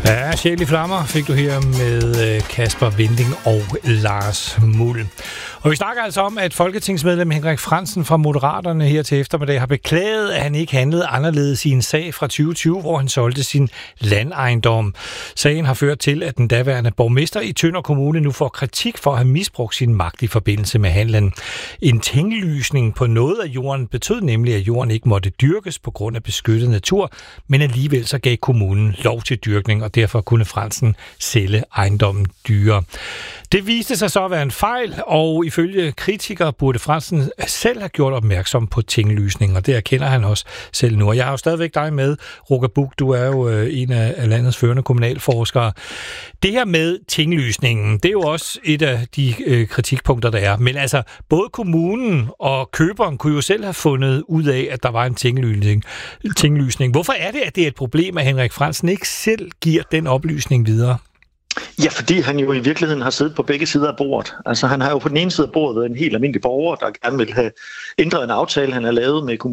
Ja, Sjæl i flammer fik du her med Kasper Winding og Lars Muhl. Og vi snakker altså om, at folketingsmedlem Henrik Frandsen fra Moderaterne her til eftermiddag har beklaget, at han ikke handlede anderledes i en sag fra 2020, hvor han solgte sin landejendom. Sagen har ført til, at den daværende borgmester i Tønder Kommune nu får kritik for at have misbrugt sin magt i forbindelse med handlen. En tinglysning på noget af jorden betød nemlig, at jorden ikke måtte dyrkes på grund af beskyttet natur, men alligevel så gav kommunen lov til dyrkning, og derfor kunne Frandsen sælge ejendommen dyrere. Det viste sig så at være en fejl, og ifølge kritikere burde Frandsen selv have gjort opmærksom på tinglysning, og det erkender han også selv nu. Og jeg har jo stadigvæk dig med, Roger Buch, du er jo en af landets førende kommunalforskere. Det her med tinglysningen, det er jo også et af de kritikpunkter, der er. Men altså, både kommunen og køberen kunne jo selv have fundet ud af, at der var en tinglysning. Hvorfor er det, at det er et problem, at Henrik Frandsen ikke selv giver den oplysning videre? Ja, fordi han jo i virkeligheden har siddet på begge sider af bordet. Altså han har jo på den ene side af bordet været en helt almindelig borger, der gerne vil have ændret en aftale, han har lavet med kommunen